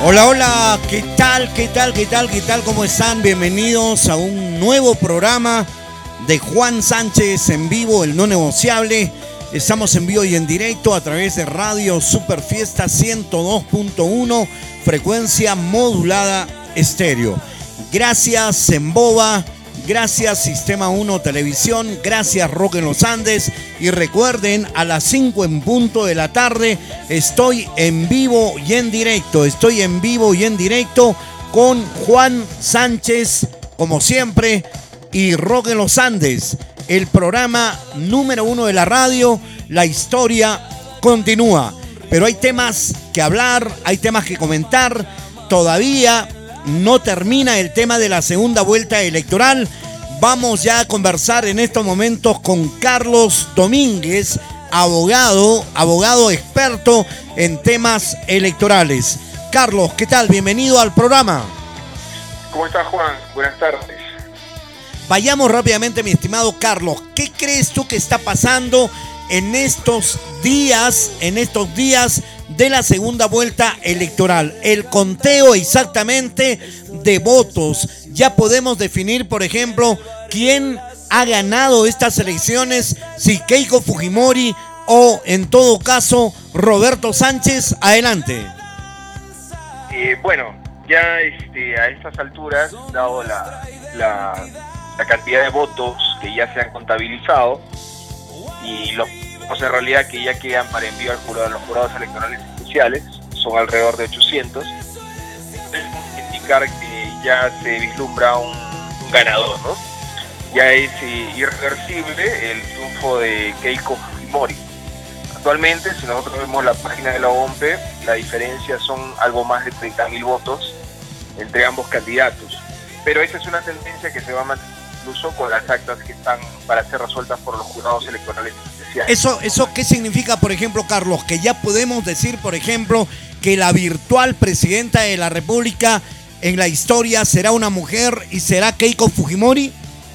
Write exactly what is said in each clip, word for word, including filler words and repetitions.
Hola, hola, ¿qué tal? ¿Qué tal? ¿Qué tal? ¿Qué tal? ¿Cómo están? Bienvenidos a un nuevo programa de Juan Sánchez en vivo, el no negociable. Estamos en vivo y en directo a través de Radio Super Fiesta ciento dos punto uno, frecuencia modulada estéreo. Gracias, Semboba. Gracias, Sistema uno Televisión. Gracias, Rock en los Andes. Y recuerden, a las cinco en punto de la tarde estoy en vivo y en directo. Estoy en vivo y en directo con Juan Sánchez, como siempre, y Rock en los Andes. El programa número uno de la radio. La historia continúa. Pero hay temas que hablar, hay temas que comentar. Todavía no termina el tema de la segunda vuelta electoral. Vamos ya a conversar en estos momentos con Carlos Domínguez, abogado, abogado experto en temas electorales. Carlos, ¿qué tal? Bienvenido al programa. ¿Cómo estás, Juan? Buenas tardes. Vayamos rápidamente, mi estimado Carlos. ¿Qué crees tú que está pasando en estos días, en estos días de la segunda vuelta electoral? El conteo exactamente de votos. Ya podemos definir, por ejemplo, quién ha ganado estas elecciones, si Keiko Fujimori o, en todo caso, Roberto Sánchez. Adelante. Eh, bueno, ya este, a estas alturas, dado la, la, la cantidad de votos que ya se han contabilizado y los votos en realidad que ya quedan para envío al jurado, a los jurados electorales especiales, son alrededor de ochocientos, es indicar que ya se vislumbra un, un ganador, ¿no? Ya es eh, irreversible el triunfo de Keiko Fujimori. Actualmente, si nosotros vemos la página de la O M P E, la diferencia son algo más de treinta mil votos entre ambos candidatos. Pero esa es una tendencia que se va a mantener incluso con las actas que están para ser resueltas por los jurados electorales especiales. ¿Eso, eso qué significa, por ejemplo, Carlos? Que ya podemos decir, por ejemplo, que la virtual presidenta de la República en la historia será una mujer y será Keiko Fujimori.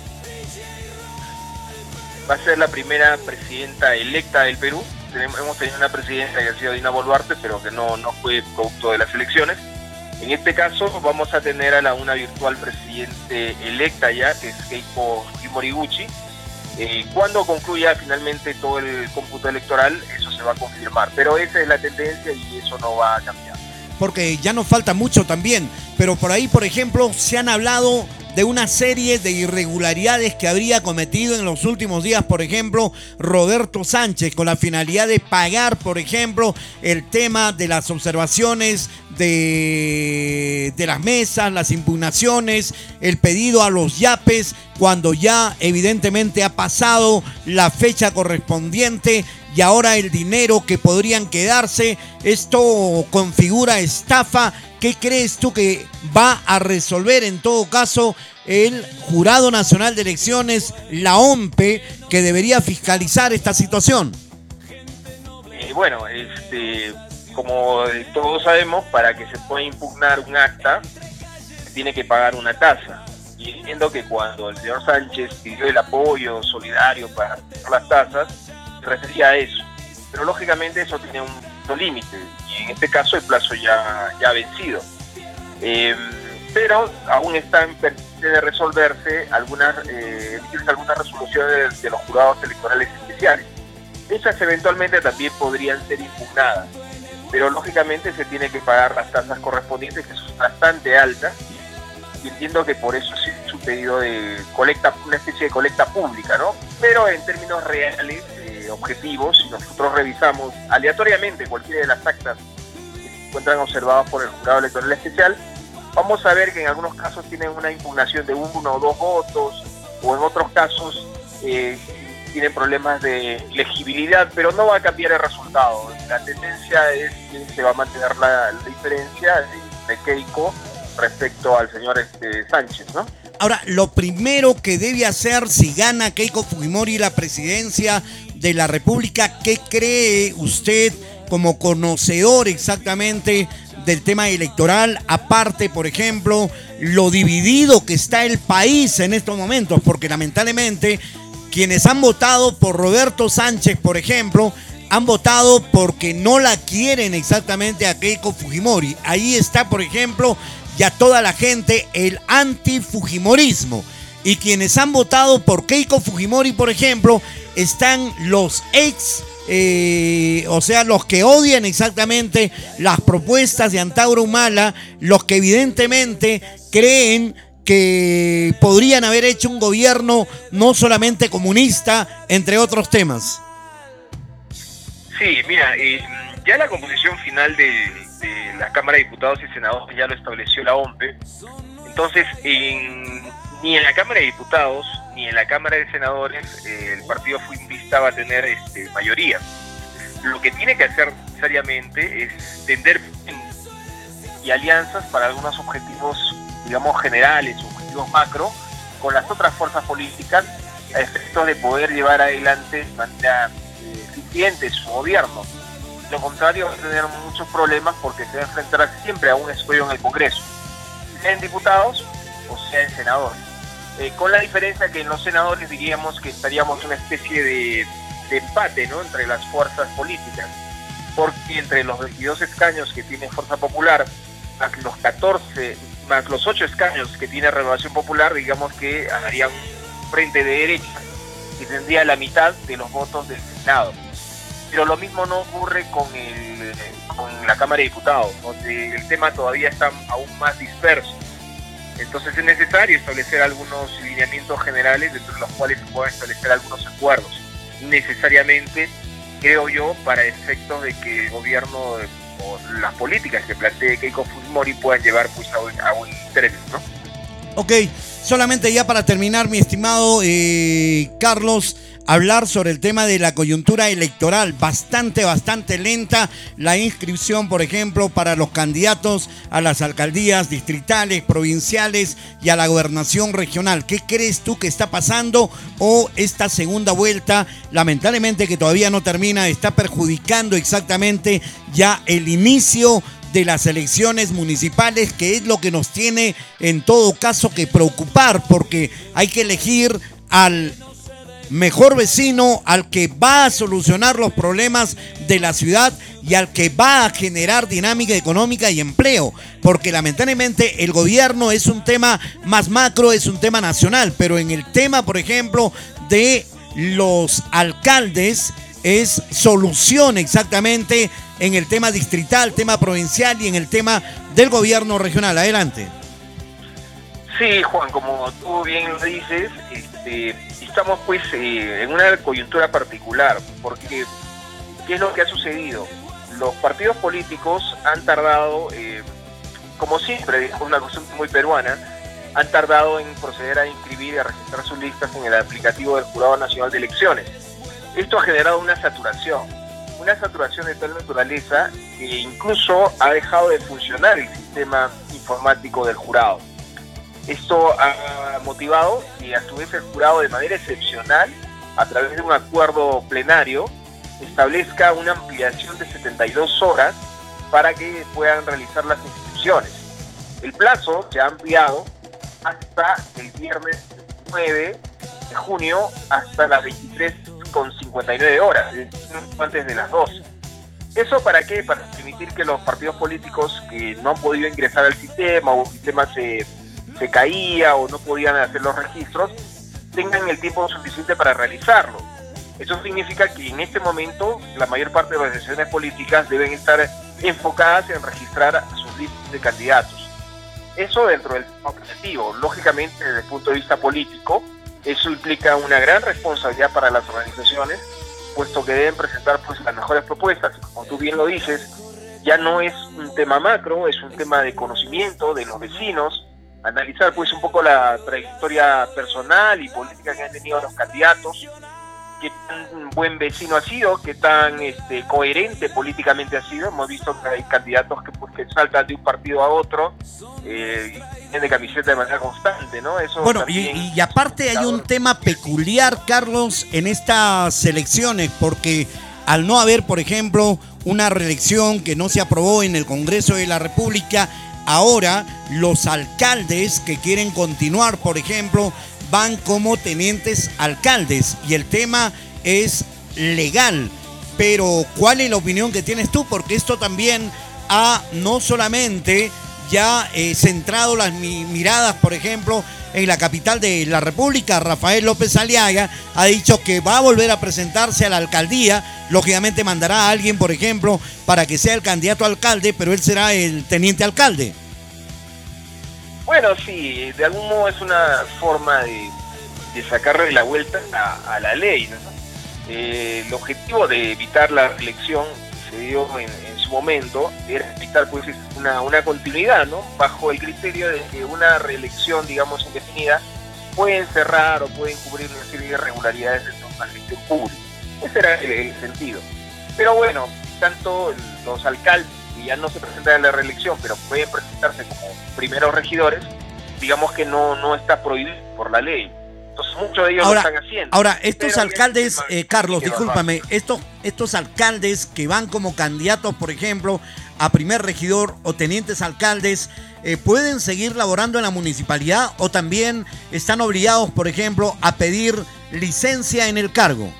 Va a ser la primera presidenta electa del Perú. Tenemos, hemos tenido una presidenta que ha sido Dina Boluarte, pero que no, no fue producto de las elecciones. En este caso vamos a tener a la una virtual presidente electa ya, que es Keiko Fujimori Gucci. Eh, cuando concluya finalmente todo el cómputo electoral, eso se va a confirmar. Pero esa es la tendencia y eso no va a cambiar. Porque ya nos falta mucho también, pero por ahí, por ejemplo, se han hablado de una serie de irregularidades que habría cometido en los últimos días, por ejemplo, Roberto Sánchez, con la finalidad de pagar, por ejemplo, el tema de las observaciones de, de las mesas, las impugnaciones, el pedido a los yapes, cuando ya evidentemente ha pasado la fecha correspondiente y ahora el dinero que podrían quedarse. Esto configura estafa. ¿Qué crees tú que va a resolver en todo caso el Jurado Nacional de Elecciones, la O M P E, que debería fiscalizar esta situación? Eh, bueno, este, como todos sabemos, para que se pueda impugnar un acta, se tiene que pagar una tasa. Y entiendo que cuando el señor Sánchez pidió el apoyo solidario para pagar las tasas, se refería a eso. Pero lógicamente eso tiene un límite, y en este caso el plazo ya, ya ha vencido. Eh, pero aún están pendientes de resolverse algunas, eh, algunas resoluciones de, de los jurados electorales especiales. Esas eventualmente también podrían ser impugnadas, pero lógicamente se tiene que pagar las tasas correspondientes, que son bastante altas, y entiendo que por eso sí es un pedido de colecta, una especie de colecta pública, ¿no? Pero en términos reales, eh, objetivos, si nosotros revisamos aleatoriamente cualquiera de las actas que se encuentran observadas por el jurado electoral especial, vamos a ver que en algunos casos tienen una impugnación de uno o dos votos, o en otros casos eh, tienen problemas de legibilidad, pero no va a cambiar el resultado. La tendencia es que se va a mantener la, la diferencia de, de Keiko respecto al señor este, Sánchez, ¿no? Ahora, lo primero que debe hacer si gana Keiko Fujimori la presidencia de la República, ¿qué cree usted como conocedor exactamente del tema electoral? Aparte, por ejemplo, lo dividido que está el país en estos momentos, porque lamentablemente quienes han votado por Roberto Sánchez, por ejemplo, han votado porque no la quieren exactamente a Keiko Fujimori. Ahí está, por ejemplo, ya toda la gente, el anti-fujimorismo. Y quienes han votado por Keiko Fujimori, por ejemplo, están los ex, eh, o sea, los que odian exactamente las propuestas de Antauro Humala, los que evidentemente creen que podrían haber hecho un gobierno no solamente comunista, entre otros temas. Sí, mira, eh, ya la composición final de, de la Cámara de Diputados y Senadores ya lo estableció la O M P E. Entonces, en, ni en la Cámara de Diputados ni en la Cámara de Senadores eh, el partido fujimorista va a tener este, mayoría. Lo que tiene que hacer necesariamente es tender y alianzas para algunos objetivos, digamos, generales, objetivos macro, con las otras fuerzas políticas, a efectos de poder llevar adelante de manera eh, eficiente su gobierno. Lo contrario, va a tener muchos problemas porque se va a enfrentar siempre a un escollo en el Congreso, sea en diputados o sea en senadores. Eh, con la diferencia que en los senadores diríamos que estaríamos en una especie de, de empate, ¿no?, entre las fuerzas políticas, porque entre los veintidós escaños que tiene Fuerza Popular, más los catorce, más los ocho escaños que tiene Renovación Popular, digamos que haría un frente de derecha que tendría la mitad de los votos del Senado. Pero lo mismo no ocurre con, el, con la Cámara de Diputados, donde el tema todavía está aún más disperso. Entonces es necesario establecer algunos lineamientos generales, dentro de los cuales se puedan establecer algunos acuerdos. Necesariamente, creo yo, para efectos de que el gobierno o las políticas que plantee Keiko Fujimori puedan llevar pues, a, un, a un interés, ¿no? Ok, solamente ya para terminar, mi estimado eh, Carlos, hablar sobre el tema de la coyuntura electoral, bastante, bastante lenta la inscripción, por ejemplo, para los candidatos a las alcaldías distritales, provinciales y a la gobernación regional. ¿Qué crees tú que está pasando? O esta segunda vuelta, lamentablemente que todavía no termina, está perjudicando exactamente ya el inicio de las elecciones municipales, que es lo que nos tiene en todo caso que preocupar, porque hay que elegir al mejor vecino, al que va a solucionar los problemas de la ciudad y al que va a generar dinámica económica y empleo, porque lamentablemente el gobierno es un tema más macro, es un tema nacional, pero en el tema, por ejemplo, de los alcaldes, es solución exactamente en el tema distrital, tema provincial y en el tema del gobierno regional. Adelante. Sí, Juan, como tú bien lo dices, este, estamos pues eh, en una coyuntura particular, porque ¿qué es lo que ha sucedido? Los partidos políticos han tardado, eh, como siempre, es una cuestión muy peruana, han tardado en proceder a inscribir y a registrar sus listas en el aplicativo del Jurado Nacional de Elecciones. Esto ha generado una saturación, una saturación de tal naturaleza que incluso ha dejado de funcionar el sistema informático del jurado. Esto ha motivado que a su vez el jurado, de manera excepcional, a través de un acuerdo plenario, establezca una ampliación de setenta y dos horas para que puedan realizar las inscripciones. El plazo se ha ampliado hasta el viernes nueve de junio hasta las veintitrés con cincuenta y nueve horas, antes de las doce. ¿Eso para qué? Para permitir que los partidos políticos que no han podido ingresar al sistema o el sistema se, se caía o no podían hacer los registros, tengan el tiempo suficiente para realizarlo. Eso significa que en este momento la mayor parte de las decisiones políticas deben estar enfocadas en registrar a sus listas de candidatos. Eso dentro del objetivo. Lógicamente, desde el punto de vista político, eso implica una gran responsabilidad para las organizaciones, puesto que deben presentar pues las mejores propuestas. Como tú bien lo dices, ya no es un tema macro, es un tema de conocimiento de los vecinos, analizar pues un poco la trayectoria personal y política que han tenido los candidatos, qué tan buen vecino ha sido, qué tan este, coherente políticamente ha sido. Hemos visto que hay candidatos que, pues, que saltan de un partido a otro eh, y tienen de camiseta de manera constante, ¿no? Eso bueno, y, y aparte hay un tema peculiar, Carlos, en estas elecciones, porque al no haber, por ejemplo, una reelección que no se aprobó en el Congreso de la República, ahora los alcaldes que quieren continuar, por ejemplo, van como tenientes alcaldes y el tema es legal, pero ¿cuál es la opinión que tienes tú? Porque esto también ha no solamente ya eh, centrado las mi miradas, por ejemplo, en la capital de la República. Rafael López Aliaga ha dicho que va a volver a presentarse a la alcaldía. Lógicamente mandará a alguien, por ejemplo, para que sea el candidato a alcalde, pero él será el teniente alcalde. Bueno, sí, de algún modo es una forma de, de sacarle la vuelta a, a la ley, ¿no? Eh, el objetivo de evitar la reelección se dio en, en su momento, era evitar pues una, una continuidad, ¿no? Bajo el criterio de que una reelección, digamos, indefinida puede encerrar o puede encubrir una serie de irregularidades de la gestión pública. Ese era el, el sentido. Pero bueno, tanto los alcaldes que ya no se presentan a la reelección, pero pueden presentarse como primeros regidores, digamos que no, no está prohibido por la ley. Entonces muchos de ellos ahora, lo están haciendo. Ahora, estos pero alcaldes, que, eh, Carlos, que discúlpame, estos, estos alcaldes que van como candidatos, por ejemplo, a primer regidor o tenientes alcaldes, eh, ¿pueden seguir laborando en la municipalidad o también están obligados, por ejemplo, a pedir licencia en el cargo?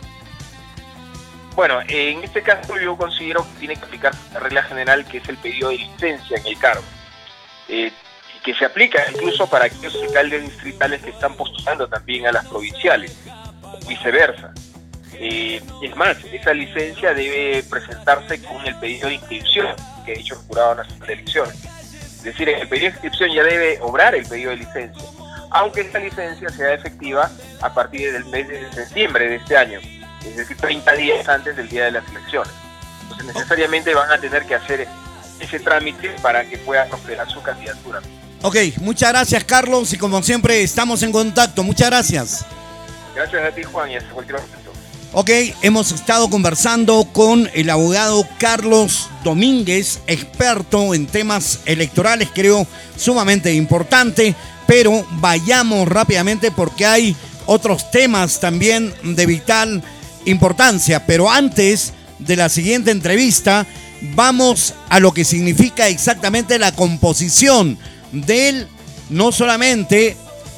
Bueno, en este caso yo considero que tiene que aplicar la regla general, que es el pedido de licencia en el cargo. Eh, que se aplica incluso para aquellos alcaldes distritales que están postulando también a las provinciales, viceversa. Eh, es más, esa licencia debe presentarse con el pedido de inscripción que ha hecho el Jurado Nacional de Elecciones. Es decir, en el pedido de inscripción ya debe obrar el pedido de licencia, aunque esta licencia sea efectiva a partir del mes de septiembre de este año, es decir, treinta días antes del día de las elecciones. Entonces necesariamente van a tener que hacer ese trámite para que pueda prosperar su candidatura. Ok, muchas gracias, Carlos, y como siempre estamos en contacto. Muchas gracias. Gracias a ti, Juan, y hasta cualquier momento. Ok, hemos estado conversando con el abogado Carlos Domínguez, experto en temas electorales, creo sumamente importante, pero vayamos rápidamente porque hay otros temas también de vital importancia. Pero antes de la siguiente entrevista, vamos a lo que significa exactamente la composición del, no solamente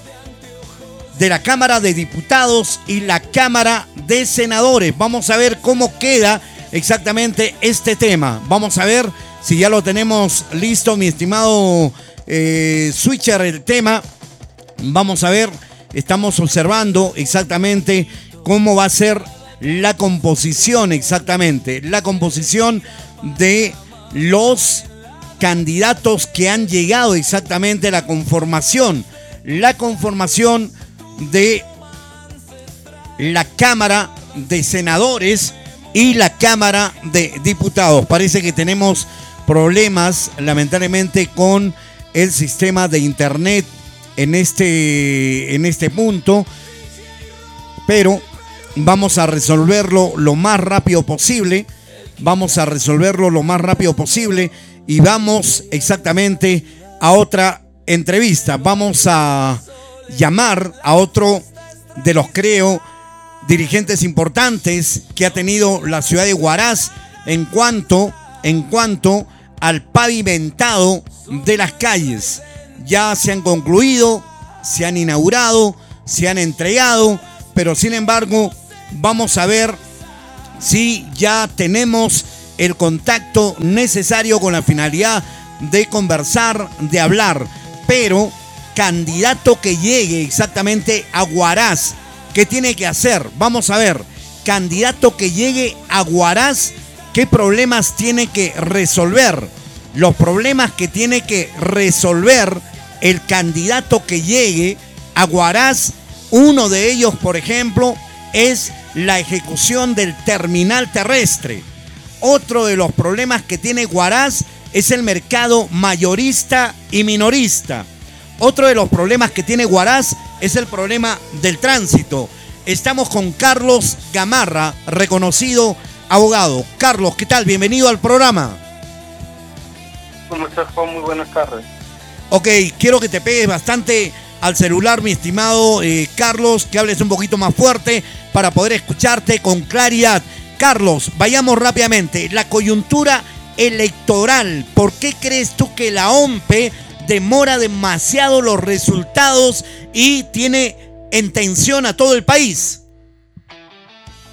de la Cámara de Diputados y la Cámara de Senadores. Vamos a ver cómo queda exactamente este tema. Vamos a ver si ya lo tenemos listo, mi estimado eh, Switcher, el tema. Vamos a ver, estamos observando exactamente cómo va a ser la composición, exactamente, la composición de los candidatos que han llegado exactamente a la conformación, la conformación de la Cámara de Senadores y la Cámara de Diputados. Parece que tenemos problemas, lamentablemente, con el sistema de internet en este, en este punto, pero vamos a resolverlo lo más rápido posible. Vamos a resolverlo lo más rápido posible y vamos exactamente a otra entrevista. Vamos a llamar a otro de los, creo, dirigentes importantes que ha tenido la ciudad de Huaraz en cuanto, en cuanto al pavimentado de las calles. Ya se han concluido, se han inaugurado, se han entregado, pero sin embargo vamos a ver si ya tenemos el contacto necesario con la finalidad de conversar, de hablar. Pero candidato que llegue exactamente a Huaraz, ¿qué tiene que hacer? Vamos a ver, candidato que llegue a Huaraz, ¿qué problemas tiene que resolver? Los problemas que tiene que resolver el candidato que llegue a Huaraz, uno de ellos, por ejemplo, es la ejecución del terminal terrestre. Otro de los problemas que tiene Huaraz es el mercado mayorista y minorista. Otro de los problemas que tiene Huaraz es el problema del tránsito. Estamos con Carlos Gamarra, reconocido abogado. Carlos, ¿qué tal? Bienvenido al programa. ¿Cómo estás, Juan? Muy buenas tardes. Ok, quiero que te pegues bastante al celular, mi estimado eh, Carlos, que hables un poquito más fuerte para poder escucharte con claridad. Carlos, vayamos rápidamente. La coyuntura electoral, ¿por qué crees tú que la O M P E demora demasiado los resultados y tiene en tensión a todo el país?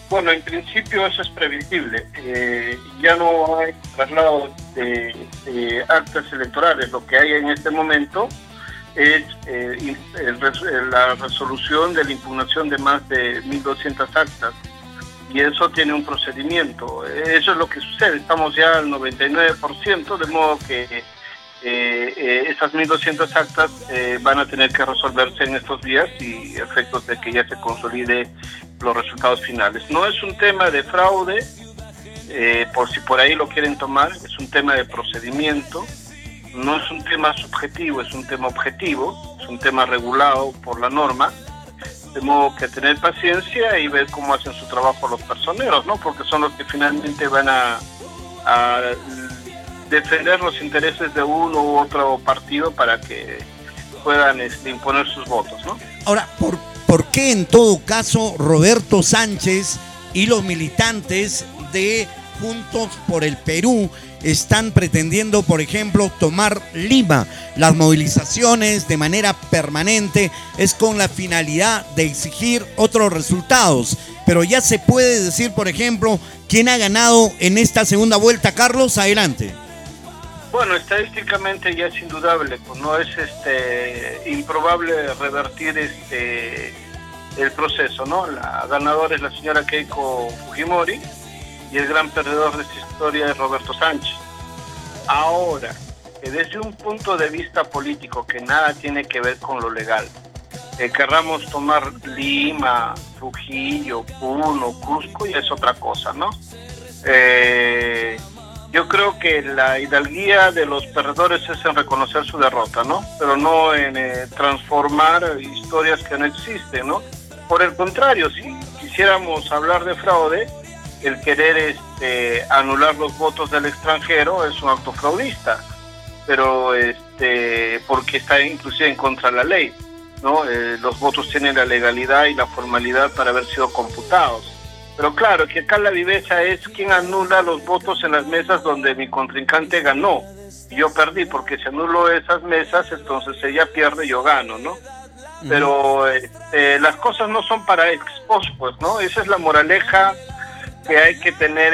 Bueno, en principio eso es previsible. Eh, ya no hay traslado de, de actas electorales. Lo que hay en este momento es eh, el, la resolución de la impugnación de más de mil doscientas actas. Y eso tiene un procedimiento. Eso es lo que sucede. Estamos ya al noventa y nueve por ciento, de modo que eh, eh, esas mil doscientas actas eh, van a tener que resolverse en estos días y efectos de que ya se consolide los resultados finales. No es un tema de fraude, eh, por si por ahí lo quieren tomar, es un tema de procedimiento, no es un tema subjetivo, es un tema objetivo, es un tema regulado por la norma. De modo que tener paciencia y ver cómo hacen su trabajo los personeros, ¿no? Porque son los que finalmente van a, a defender los intereses de uno u otro partido para que puedan este, imponer sus votos, ¿no? Ahora, ¿por, ¿por qué en todo caso Roberto Sánchez y los militantes de Juntos por el Perú están pretendiendo, por ejemplo, tomar Lima? Las movilizaciones de manera permanente es con la finalidad de exigir otros resultados. Pero ya se puede decir, por ejemplo, quién ha ganado en esta segunda vuelta. Carlos, adelante. Bueno, estadísticamente ya es indudable, pues no es este improbable revertir este el proceso, ¿no? La ganadora es la señora Keiko Fujimori y el gran perdedor de esta historia es Roberto Sánchez. Ahora, que desde un punto de vista político que nada tiene que ver con lo legal, eh, querramos tomar Lima, Trujillo, Puno, Cusco, y es otra cosa, ¿no? Eh, yo creo que la hidalguía de los perdedores es en reconocer su derrota, ¿no? Pero no en eh, transformar historias que no existen, ¿no? Por el contrario, si quisiéramos hablar de fraude, el querer este, anular los votos del extranjero es un acto fraudista, pero este, porque está inclusive en contra de la ley, ¿no? Eh, los votos tienen la legalidad y la formalidad para haber sido computados. Pero claro, que acá la viveza es quien anula los votos en las mesas donde mi contrincante ganó. Y yo perdí, porque si anulo esas mesas, entonces ella pierde y yo gano, ¿no? Pero este, las cosas no son para expos, pues, ¿no? Esa es la moraleja que hay que tener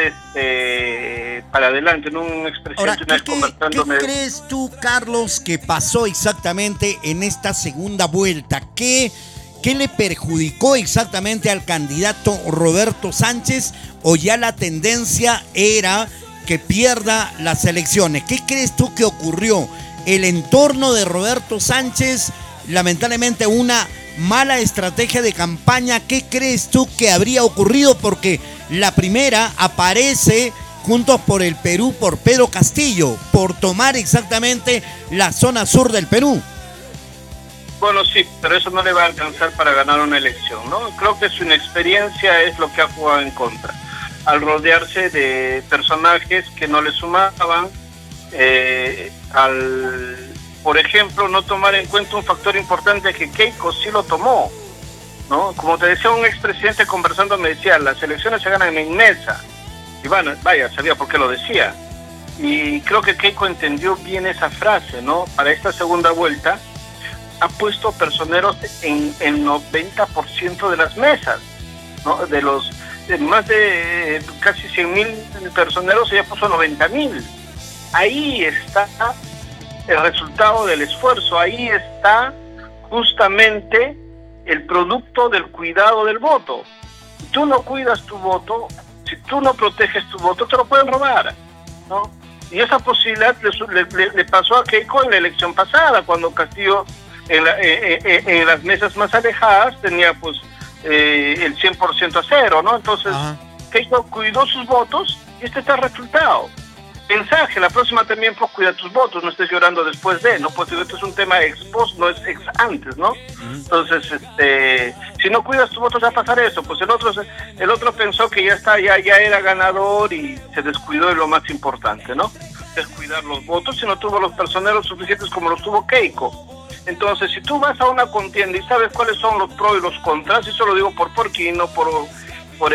este para adelante, ¿no? Un expresidente. Ahora, una vez ¿qué, conversando ¿qué me... crees tú, Carlos, que pasó exactamente en esta segunda vuelta? ¿Qué, qué le perjudicó exactamente al candidato Roberto Sánchez, o ya la tendencia era que pierda las elecciones? ¿Qué crees tú que ocurrió? El entorno de Roberto Sánchez, lamentablemente una mala estrategia de campaña. ¿Qué crees tú que habría ocurrido? Porque la primera aparece Juntos por el Perú por Pedro Castillo, por tomar exactamente la zona sur del Perú. Bueno, sí, pero eso no le va a alcanzar para ganar una elección, ¿no? Creo que su inexperiencia es lo que ha jugado en contra, al rodearse de personajes que no le sumaban, eh, al, por ejemplo, no tomar en cuenta un factor importante que Keiko sí lo tomó, ¿no? Como te decía, un expresidente conversando me decía, las elecciones se ganan en mesa. Y bueno, vaya, sabía por qué lo decía. Y creo que Keiko entendió bien esa frase, ¿no? Para esta segunda vuelta ha puesto personeros en el noventa por ciento de las mesas, ¿no? De los de más de casi cien mil personeros, ella puso noventa mil. Ahí está el resultado del esfuerzo, ahí está justamente el producto del cuidado del voto. Si tú no cuidas tu voto, si tú no proteges tu voto, te lo pueden robar, ¿no? Y esa posibilidad le, le, le pasó a Keiko en la elección pasada, cuando Castillo en, la, eh, eh, en las mesas más alejadas tenía pues eh, el cien por ciento a cero, ¿no? Entonces, ajá, Keiko cuidó sus votos y este está el resultado. Mensaje, la próxima también pues cuida tus votos, no estés llorando después de, ¿no? Pues esto es un tema ex post, no es ex antes, ¿no? Uh-huh. Entonces, este, si no cuidas tus votos va a pasar eso, pues el otro el otro pensó que ya está, ya, ya era ganador y se descuidó de lo más importante, ¿no? Descuidar los votos y no tuvo los personeros suficientes como los tuvo Keiko. Entonces, si tú vas a una contienda y sabes cuáles son los pros y los contras, y eso lo digo por Porquín, no por... por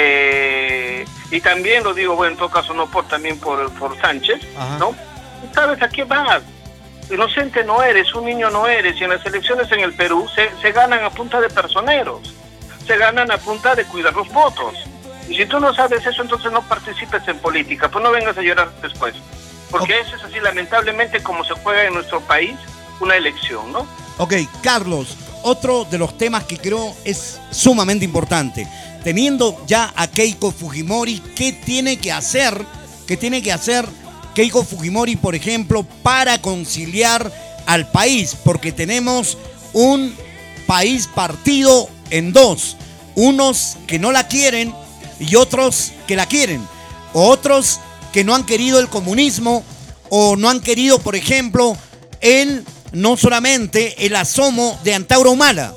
este y también lo digo, bueno, en todo caso no por también por, por Sánchez, ajá, ¿no? ¿Sabes a qué vas? Inocente no eres, un niño no eres, y en las elecciones en el Perú se, se ganan a punta de personeros, se ganan a punta de cuidar los votos. Y si tú no sabes eso, entonces no participes en política, pues no vengas a llorar después. Porque okay. Eso es así, lamentablemente, como se juega en nuestro país una elección, ¿no? Ok, Carlos, otro de los temas que creo es sumamente importante. Teniendo ya a Keiko Fujimori, ¿qué tiene que hacer? ¿Qué tiene que hacer Keiko Fujimori, por ejemplo, para conciliar al país? Porque tenemos un país partido en dos. Unos que no la quieren y otros que la quieren. O otros que no han querido el comunismo o no han querido, por ejemplo, el, no solamente el asomo de Antauro Humala.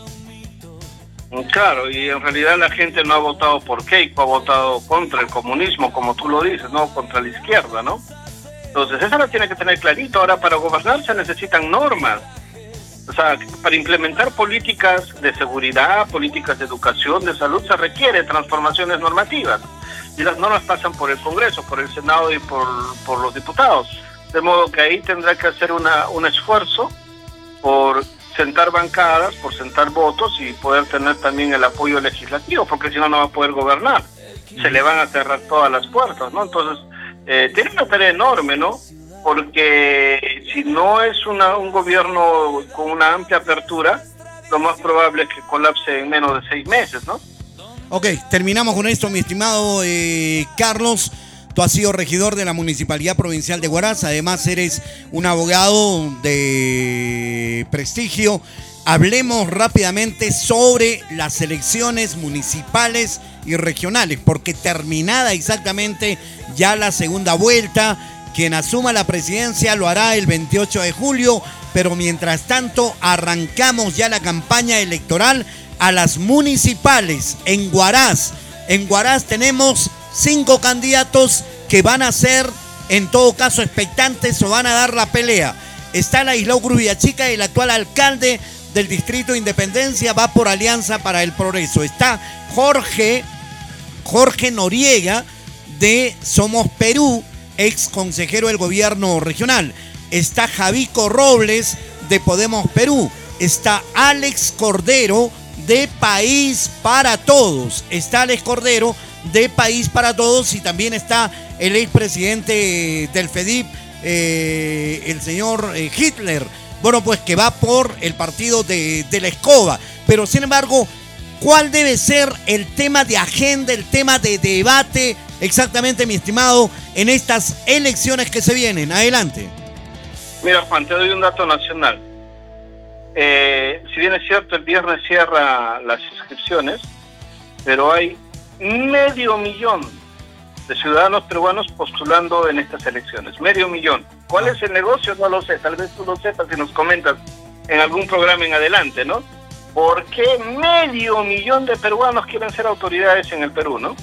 Claro, y en realidad la gente no ha votado por Keiko, ha votado contra el comunismo, como tú lo dices, no contra la izquierda, ¿no? Entonces, eso lo tiene que tener clarito. Ahora, para gobernar se necesitan normas. O sea, para implementar políticas de seguridad, políticas de educación, de salud, se requiere transformaciones normativas. Y las normas pasan por el Congreso, por el Senado y por, por los diputados. De modo que ahí tendrá que hacer una, un esfuerzo por sentar bancadas, por sentar votos y poder tener también el apoyo legislativo, porque si no, no va a poder gobernar. Se le van a cerrar todas las puertas, ¿no? Entonces, eh, tiene una tarea enorme, ¿no? Porque si no es una, un gobierno con una amplia apertura, lo más probable es que colapse en menos de seis meses, ¿no? Ok, terminamos con esto, mi estimado eh, Carlos. Tú has sido regidor de la Municipalidad Provincial de Huaraz, además eres un abogado de prestigio. Hablemos rápidamente sobre las elecciones municipales y regionales, porque terminada exactamente ya la segunda vuelta, quien asuma la presidencia lo hará el veintiocho de julio, pero mientras tanto arrancamos ya la campaña electoral a las municipales en Huaraz. En Huaraz tenemos cinco candidatos que van a ser, en todo caso, expectantes o van a dar la pelea. Está Ladislao Cruz Villachica, el actual alcalde del Distrito de Independencia, va por Alianza para el Progreso. Está Jorge, Jorge Noriega de Somos Perú, ex consejero del gobierno regional. Está Javico Robles de Podemos Perú. Está Alex Cordero de País para Todos. Está Alex Cordero de País para Todos y también está el expresidente del FEDIP, eh, el señor eh, Hitler, bueno, pues que va por el partido de, de la escoba. Pero sin embargo, ¿cuál debe ser el tema de agenda, el tema de debate exactamente, mi estimado, en estas elecciones que se vienen? Adelante. Mira, Juan, te doy un dato nacional. Eh, si bien es cierto, el viernes cierra las inscripciones, pero hay medio millón de ciudadanos peruanos postulando en estas elecciones. Medio millón. ¿Cuál es el negocio? No lo sé. Tal vez tú lo sepas y nos comentas en algún programa en adelante, ¿no? ¿Por qué medio millón de peruanos quieren ser autoridades en el Perú, no?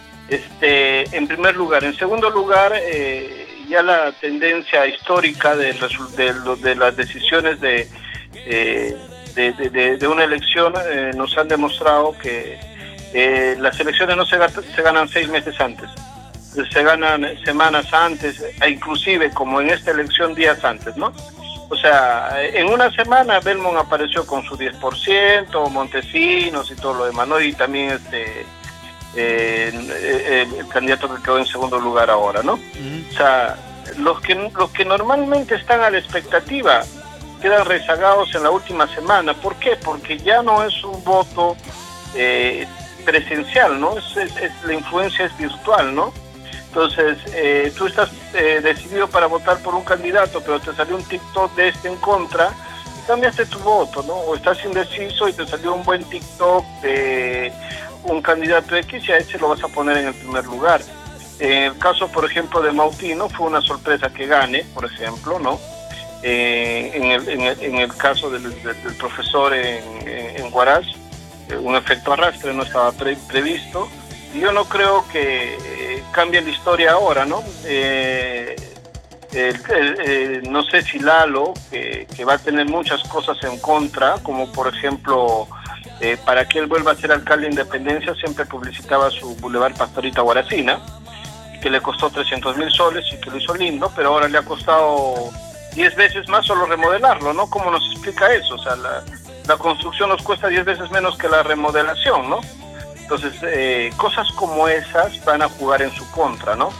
Este, en primer lugar. En segundo lugar, eh, ya la tendencia histórica de, de, de las decisiones de, eh, de, de, de, de una elección eh, nos han demostrado que Eh, las elecciones no se, se ganan seis meses antes, se ganan semanas antes, e inclusive como en esta elección días antes, ¿no? O sea, en una semana Belmont apareció con su diez por ciento, Montesinos y todo lo demás, ¿no? Y también este eh, el, el candidato que quedó en segundo lugar ahora, ¿no? Uh-huh. O sea, los que, los que normalmente están a la expectativa quedan rezagados en la última semana. ¿Por qué? Porque ya no es un voto eh, presencial, ¿no? Es, es, es, la influencia es virtual, ¿no? Entonces, eh, tú estás eh, decidido para votar por un candidato, pero te salió un TikTok de este en contra, y cambiaste tu voto, ¿no? O estás indeciso y te salió un buen TikTok de un candidato X y a ese lo vas a poner en el primer lugar. En el caso, por ejemplo, de Mautino, fue una sorpresa que gane, por ejemplo, ¿no? Eh, en, el, en, el, en el caso del, del, del profesor en, en, en Huaraz, un efecto arrastre no estaba pre previsto y yo no creo que eh, cambie la historia ahora, ¿no? Eh, eh, eh, no sé si Lalo, eh, que va a tener muchas cosas en contra, como por ejemplo, eh, para que él vuelva a ser alcalde de Independencia, siempre publicitaba su Boulevard Pastorita Huaracina, que le costó trescientos mil soles y que lo hizo lindo, pero ahora le ha costado diez veces más solo remodelarlo, ¿no? ¿Cómo nos explica eso? O sea, la La construcción nos cuesta diez veces menos que la remodelación, ¿no? Entonces, eh, cosas como esas van a jugar en su contra, ¿no?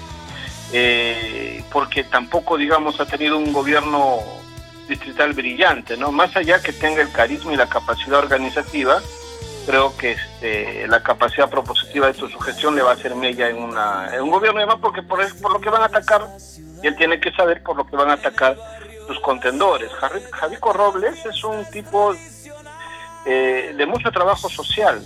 Eh, porque tampoco, digamos, ha tenido un gobierno distrital brillante, ¿no? Más allá que tenga el carisma y la capacidad organizativa, creo que este, la capacidad propositiva de su gestión le va a hacer mella en, una, en un gobierno, además porque por, por lo que van a atacar, y él tiene que saber por lo que van a atacar sus contendores. Javico Robles es un tipo eh, de mucho trabajo social,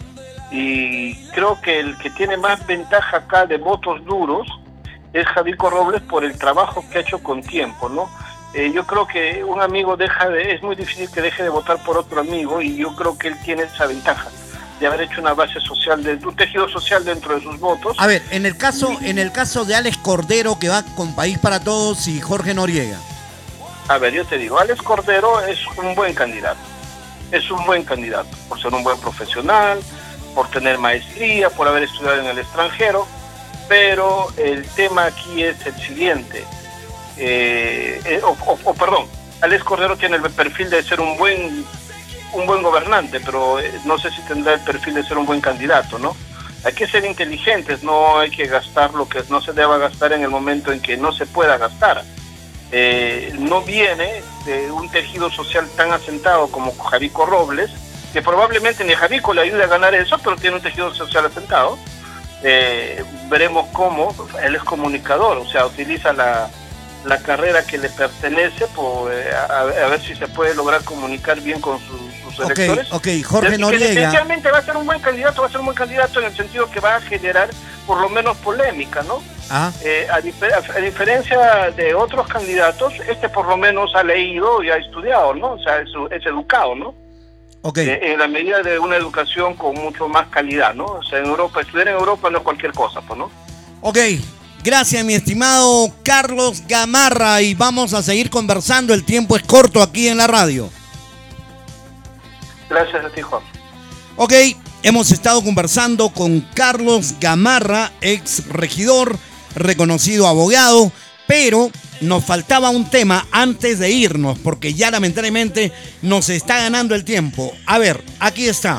y creo que el que tiene más ventaja acá de votos duros es Javico Robles por el trabajo que ha hecho con tiempo, ¿no? Eh, yo creo que un amigo deja de, es muy difícil que deje de votar por otro amigo, y yo creo que él tiene esa ventaja de haber hecho una base social, de un tejido social dentro de sus votos. A ver, en el caso, en el caso de Alex Cordero, que va con País para Todos, y Jorge Noriega. A ver, yo te digo, Alex Cordero es un buen candidato, es un buen candidato, por ser un buen profesional, por tener maestría, por haber estudiado en el extranjero, pero el tema aquí es el siguiente. Eh, eh, o, o, o perdón, Alex Cordero tiene el perfil de ser un buen un buen gobernante, pero eh, no sé si tendrá el perfil de ser un buen candidato, ¿no? Hay que ser inteligentes, no hay que gastar lo que no se deba gastar en el momento en que no se pueda gastar. Eh, no viene de un tejido social tan asentado como Javico Robles, que probablemente ni a Javico le ayude a ganar eso, pero tiene un tejido social asentado. Eh, veremos cómo, él es comunicador, o sea, utiliza la la carrera que le pertenece, por, eh, a, a ver si se puede lograr comunicar bien con sus, sus okay, electores. Ok, Jorge que Noriega. Definitivamente va a ser un buen candidato, va a ser un buen candidato en el sentido que va a generar por lo menos polémica, ¿no? Ah. Eh, a, difer a diferencia de otros candidatos, este por lo menos ha leído y ha estudiado, ¿no? O sea, es, es educado, ¿no? Okay. Eh, en la medida de una educación con mucho más calidad, ¿no? O sea, en Europa, estudiar en Europa no es cualquier cosa, pues, ¿no? Ok. Gracias, mi estimado Carlos Gamarra, y vamos a seguir conversando. El tiempo es corto aquí en la radio. Gracias a ti, Juan. Ok, hemos estado conversando con Carlos Gamarra, ex regidor, reconocido abogado, pero nos faltaba un tema antes de irnos, porque ya lamentablemente nos está ganando el tiempo. A ver, aquí está.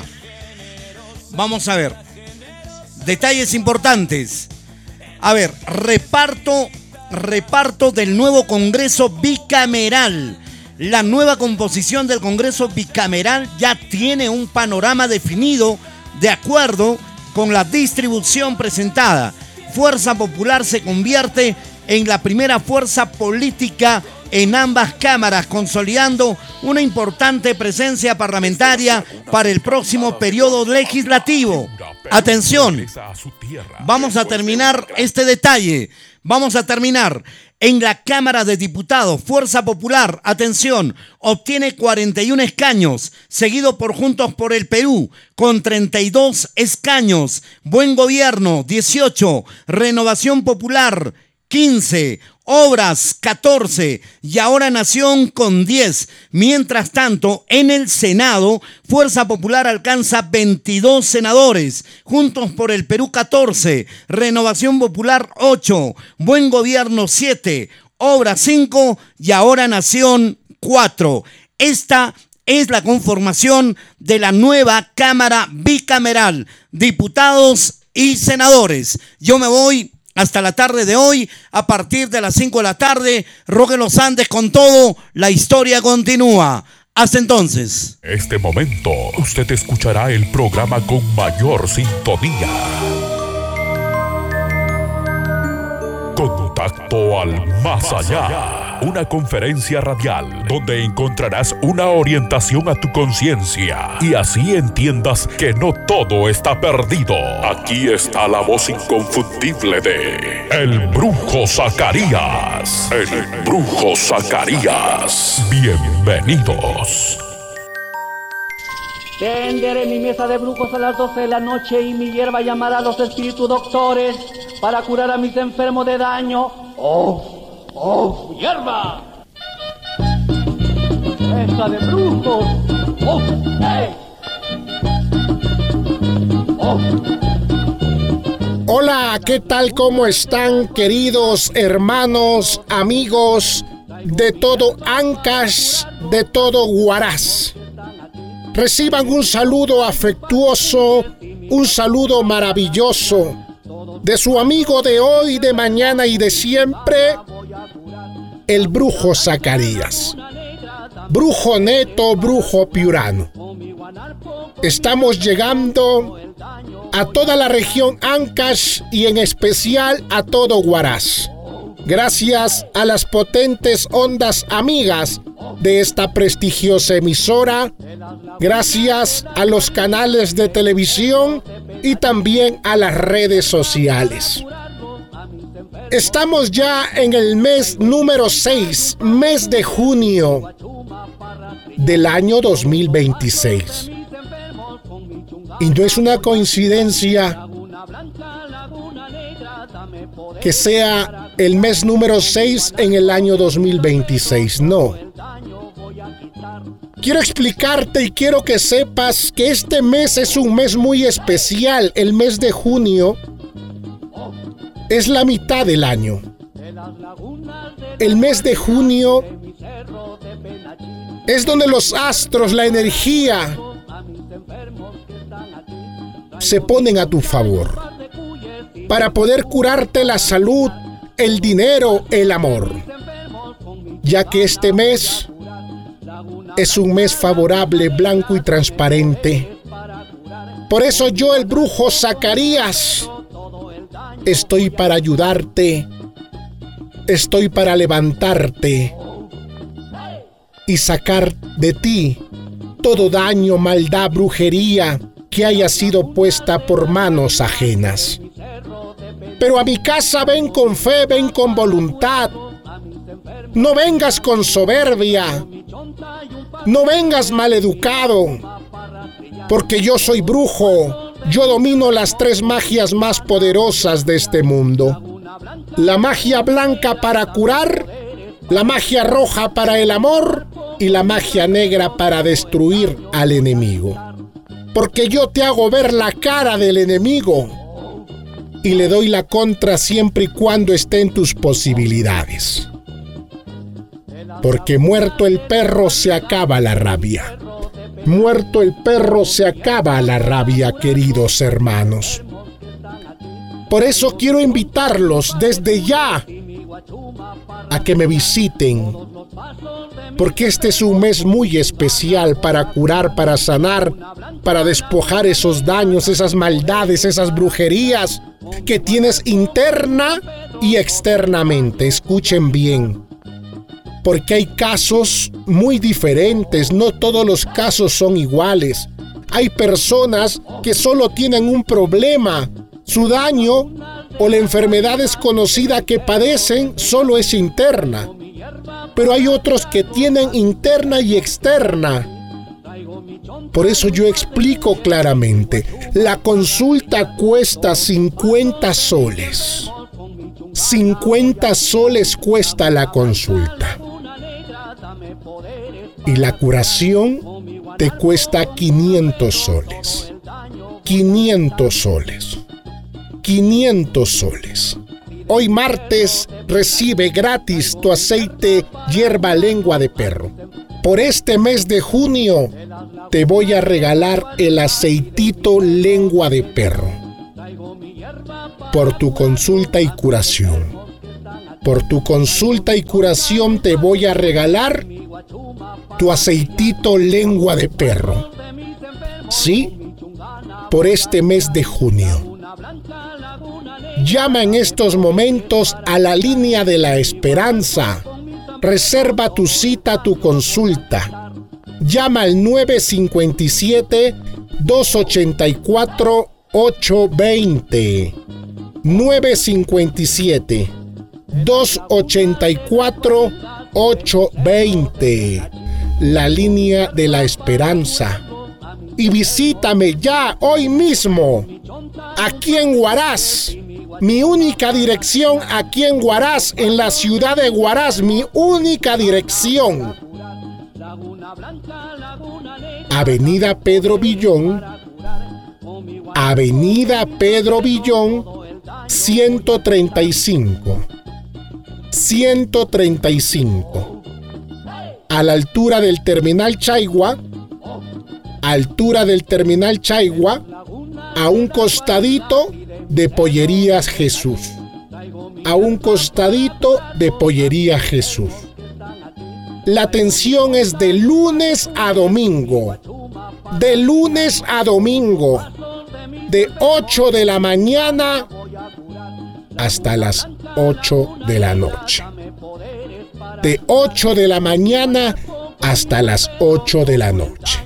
Vamos a ver. Detalles importantes. A ver, reparto, reparto del nuevo Congreso bicameral. La nueva composición del Congreso bicameral ya tiene un panorama definido de acuerdo con la distribución presentada. Fuerza Popular se convierte en la primera fuerza política en ambas cámaras, consolidando una importante presencia parlamentaria para el próximo periodo legislativo. Atención, vamos a terminar este detalle. Vamos a terminar. En la Cámara de Diputados, Fuerza Popular, atención, obtiene cuarenta y uno escaños, seguido por Juntos por el Perú, con treinta y dos escaños. Buen Gobierno, dieciocho. Renovación Popular, quince. Obras, catorce, y Ahora Nación con diez. Mientras tanto, en el Senado, Fuerza Popular alcanza veintidós senadores, Juntos por el Perú catorce, Renovación Popular ocho, Buen Gobierno siete, Obras cinco y Ahora Nación cuatro. Esta es la conformación de la nueva Cámara bicameral, diputados y senadores. Yo me voy hasta la tarde de hoy, a partir de las cinco de la tarde, Roque Los Andes con todo, la historia continúa. Hasta entonces. Este momento, usted escuchará el programa con mayor sintonía. Contacto al más allá. Una conferencia radial donde encontrarás una orientación a tu conciencia y así entiendas que no todo está perdido. Aquí está la voz inconfundible de El Brujo Zacarías. El Brujo Zacarías. Bienvenidos. Tenderé mi mesa de brujos a las doce de la noche y mi hierba llamará a los espíritus doctores para curar a mis enfermos de daño. ¡Oh! ¡Oh! ¡Hierba! ¡Mesa de brujos! ¡Oh! ¡Eh! ¡Oh! Hola, ¿qué tal? ¿Cómo están, queridos hermanos, amigos de todo Ancash, de todo Huaraz? Reciban un saludo afectuoso un saludo maravilloso de su amigo de hoy, de mañana y de siempre, el brujo Zacarías. Brujo neto, brujo piurano. Estamos llegando a toda la región Ancash y en especial a todo Huaraz. Gracias a las potentes ondas amigas de esta prestigiosa emisora, gracias a los canales de televisión y también a las redes sociales. Estamos ya en el mes número seis, mes de junio del año dos mil veintiséis. Y no es una coincidencia que sea el mes número seis en el año dos mil veintiséis, no. Quiero explicarte y quiero que sepas que este mes es un mes muy especial. El mes de junio es la mitad del año. El mes de junio es donde los astros, la energía, se ponen a tu favor para poder curarte la salud, el dinero, el amor, ya que este mes es un mes favorable, blanco y transparente. Por eso yo, el brujo Zacarías, estoy para ayudarte, estoy para levantarte y sacar de ti todo daño, maldad, brujería que haya sido puesta por manos ajenas. Pero a mi casa ven con fe, ven con voluntad. No vengas con soberbia, no vengas maleducado, porque yo soy brujo, yo domino las tres magias más poderosas de este mundo. La magia blanca para curar, la magia roja para el amor y la magia negra para destruir al enemigo. Porque yo te hago ver la cara del enemigo y le doy la contra siempre y cuando esté en tus posibilidades. Porque muerto el perro se acaba la rabia. Muerto el perro se acaba la rabia, queridos hermanos. Por eso quiero invitarlos desde ya a que me visiten, porque este es un mes muy especial para curar, para sanar, para despojar esos daños, esas maldades, esas brujerías que tienes interna y externamente. Escuchen bien, porque hay casos muy diferentes, no todos los casos son iguales. Hay personas que solo tienen un problema, su daño o la enfermedad desconocida que padecen solo es interna. Pero hay otros que tienen interna y externa. Por eso yo explico claramente. La consulta cuesta cincuenta soles. cincuenta soles cuesta la consulta. Y la curación te cuesta quinientos soles. quinientos soles. quinientos soles. Hoy martes recibe gratis tu aceite hierba lengua de perro. Por este mes de junio te voy a regalar el aceitito lengua de perro. Por tu consulta y curación. Por tu consulta y curación te voy a regalar tu aceitito lengua de perro. ¿Sí? Por este mes de junio. Llama en estos momentos a la línea de la esperanza. Reserva tu cita, tu consulta. Llama al nueve cinco siete, dos ocho cuatro, ocho dos cero. nueve cinco siete, dos ocho cuatro, ocho dos cero. La línea de la esperanza. Y visítame ya, hoy mismo, aquí en Huaraz. Mi única dirección aquí en Huaraz, en la ciudad de Huaraz, mi única dirección. Avenida Pedro Villón, Avenida Pedro Villón, ciento treinta y cinco. ciento treinta y cinco. A la altura del Terminal Chaigua, altura del Terminal Chaigua, a un costadito de Pollerías Jesús. A un costadito de Pollería Jesús. La atención es de lunes a domingo. De lunes a domingo. De ocho de la mañana hasta las ocho de la noche. De ocho de la mañana hasta las ocho de la noche.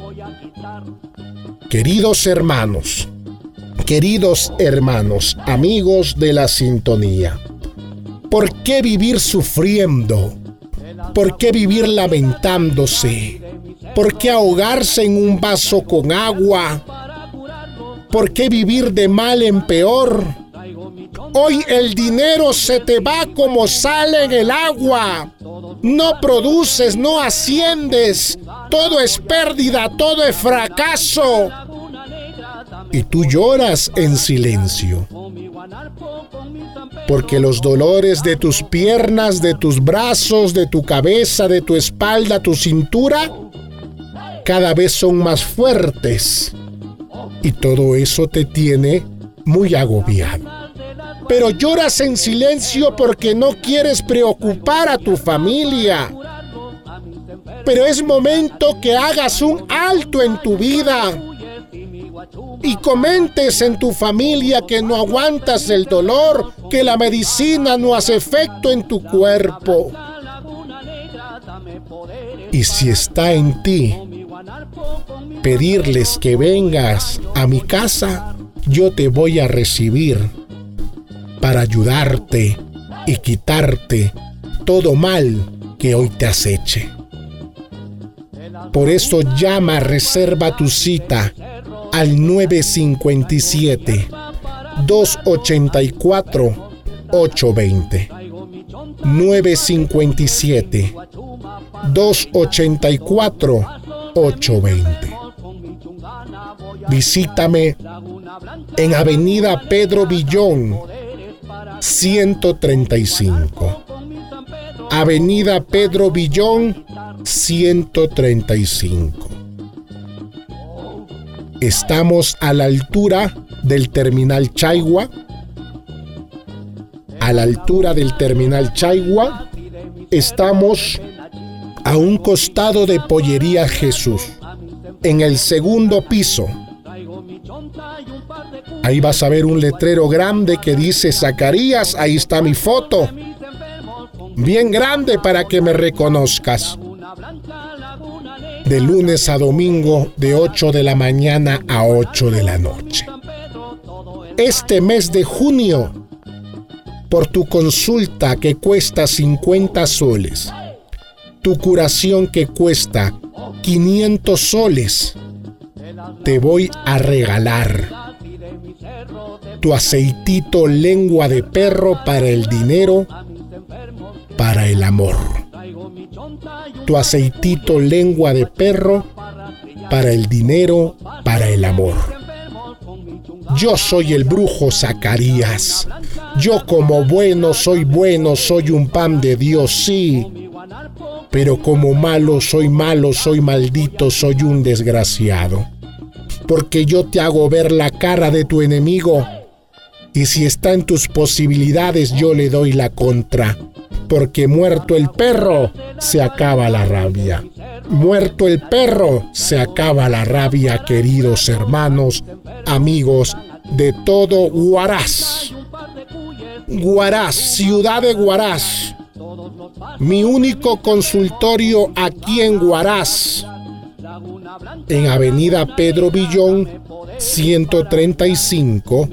Queridos hermanos, queridos hermanos, amigos de la sintonía, ¿por qué vivir sufriendo? ¿Por qué vivir lamentándose? ¿Por qué ahogarse en un vaso con agua? ¿Por qué vivir de mal en peor? Hoy el dinero se te va como sale en el agua. No produces, no asciendes. Todo es pérdida, todo es fracaso. Y tú lloras en silencio. Porque los dolores de tus piernas, de tus brazos, de tu cabeza, de tu espalda, tu cintura, cada vez son más fuertes. Y todo eso te tiene muy agobiado. Pero lloras en silencio porque no quieres preocupar a tu familia. Pero es momento que hagas un alto en tu vida y comentes en tu familia que no aguantas el dolor, que la medicina no hace efecto en tu cuerpo. Y si está en ti pedirles que vengas a mi casa, yo te voy a recibir para ayudarte y quitarte todo mal que hoy te aceche. Por eso llama, reserva tu cita al nueve cinco siete, dos ocho cuatro, ocho dos cero. nueve cinco siete, dos ocho cuatro, ocho dos cero. Visítame en Avenida Pedro Villón, ciento treinta y cinco. Avenida Pedro Villón, ciento treinta y cinco. Estamos a la altura del Terminal Chaigua. A la altura del Terminal Chaigua. Estamos a un costado de Pollería Jesús. En el segundo piso. Ahí vas a ver un letrero grande que dice Zacarías. Ahí está mi foto. Bien grande para que me reconozcas. De lunes a domingo, de ocho de la mañana a ocho de la noche. Este mes de junio, por tu consulta que cuesta cincuenta soles, tu curación que cuesta quinientos soles, te voy a regalar tu aceitito lengua de perro para el dinero, para el amor. Tu aceitito lengua de perro para el dinero, para el amor. Yo soy el brujo Zacarías. Yo como bueno soy bueno, soy un pan de Dios, sí. Pero como malo soy malo, soy maldito, soy un desgraciado. Porque yo te hago ver la cara de tu enemigo. Y si está en tus posibilidades, yo le doy la contra. Porque muerto el perro, se acaba la rabia. Muerto el perro, se acaba la rabia, queridos hermanos, amigos de todo Huaraz. Huaraz, ciudad de Huaraz. Mi único consultorio aquí en Huaraz. En Avenida Pedro Villón, ciento treinta y cinco,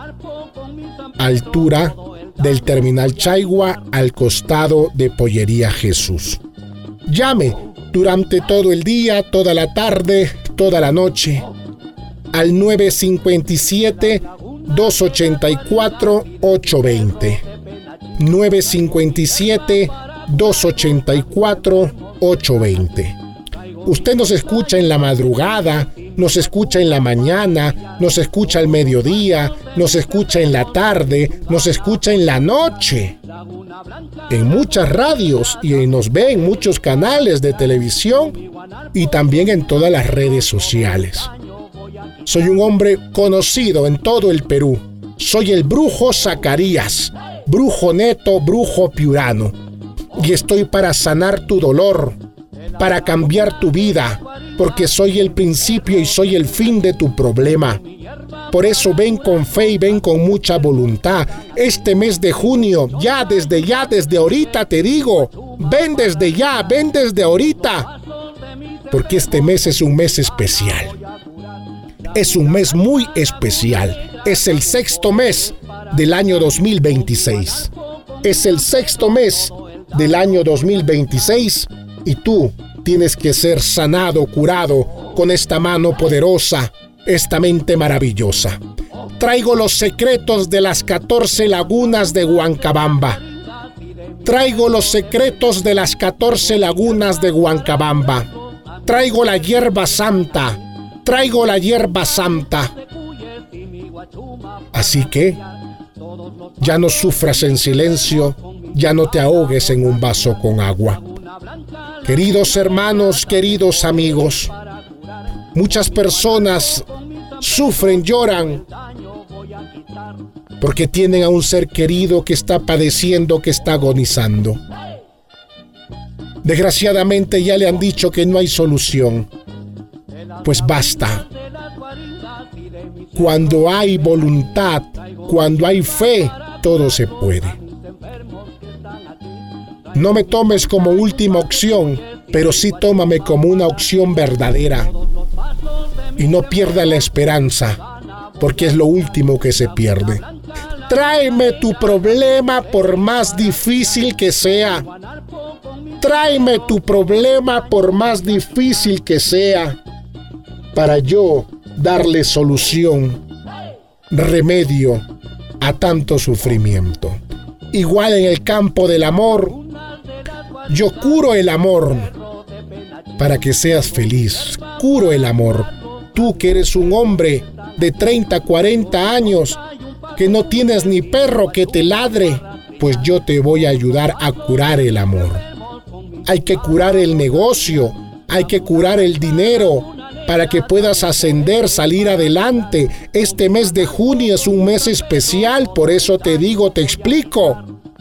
altura del Terminal Chaigua, al costado de Pollería Jesús. Llame durante todo el día, toda la tarde, toda la noche, al nueve cinco siete, dos ocho cuatro, ocho dos cero. nueve cinco siete, dos ocho cuatro, ocho dos cero. Usted nos escucha en la madrugada, nos escucha en la mañana, nos escucha al mediodía, nos escucha en la tarde, nos escucha en la noche. En muchas radios y nos ve en muchos canales de televisión y también en todas las redes sociales. Soy un hombre conocido en todo el Perú. Soy el brujo Zacarías, brujo neto, brujo piurano. Y estoy para sanar tu dolor, para cambiar tu vida, porque soy el principio y soy el fin de tu problema. Por eso ven con fe y ven con mucha voluntad. Este mes de junio, ya desde ya, desde ahorita te digo, ven desde ya, ven desde ahorita. Porque este mes es un mes especial. Es un mes muy especial. Es el sexto mes del año dos mil veintiséis. Es el sexto mes del año dos mil veintiséis y tú tienes que ser sanado, curado con esta mano poderosa, esta mente maravillosa. Traigo los secretos de las catorce lagunas de Huancabamba. Traigo los secretos de las catorce lagunas de Huancabamba. Traigo la hierba santa. Traigo la hierba santa. Así que ya no sufras en silencio, ya no te ahogues en un vaso con agua. Queridos hermanos, queridos amigos, muchas personas sufren, lloran, porque tienen a un ser querido que está padeciendo, que está agonizando. Desgraciadamente ya le han dicho que no hay solución. Pues basta. Cuando hay voluntad, cuando hay fe, todo se puede. No me tomes como última opción, pero sí tómame como una opción verdadera. Y no pierda la esperanza, porque es lo último que se pierde. Tráeme tu problema por más difícil que sea. Tráeme tu problema por más difícil que sea, para yo darle solución, remedio a tanto sufrimiento. Igual en el campo del amor, yo curo el amor para que seas feliz. Curo el amor. Tú que eres un hombre de treinta, cuarenta años, que no tienes ni perro que te ladre, pues yo te voy a ayudar a curar el amor. Hay que curar el negocio, hay que curar el dinero, para que puedas ascender, salir adelante. Este mes de junio es un mes especial, por eso te digo, te explico.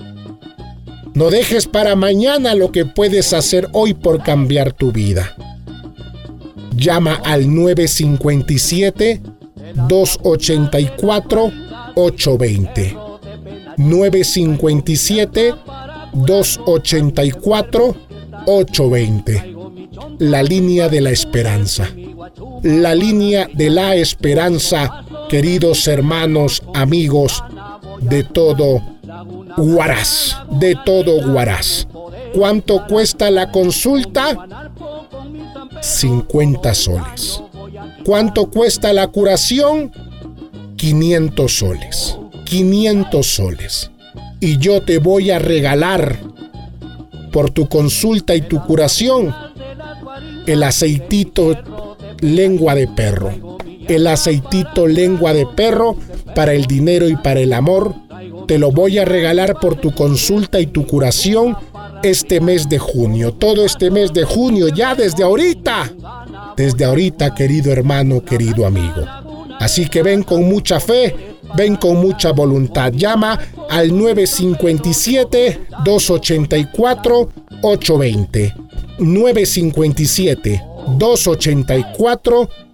No dejes para mañana lo que puedes hacer hoy por cambiar tu vida. Llama al nueve cinco siete, dos ocho cuatro, ocho dos cero. nueve cinco siete, dos ocho cuatro, ocho dos cero. La línea de la esperanza. La línea de la esperanza, queridos hermanos, amigos de todo Huaraz, de todo Huaraz. ¿Cuánto cuesta la consulta? cincuenta soles. ¿Cuánto cuesta la curación? quinientos soles. quinientos soles. Y yo te voy a regalar por tu consulta y tu curación el aceitito lengua de perro. El aceitito lengua de perro para el dinero y para el amor. Te lo voy a regalar por tu consulta y tu curación este mes de junio. Todo este mes de junio, ya desde ahorita. Desde ahorita, querido hermano, querido amigo. Así que ven con mucha fe, ven con mucha voluntad. Llama al nueve cinco siete, dos ocho cuatro, ocho dos cero. nueve cinco siete, dos ocho cuatro, ocho dos cero.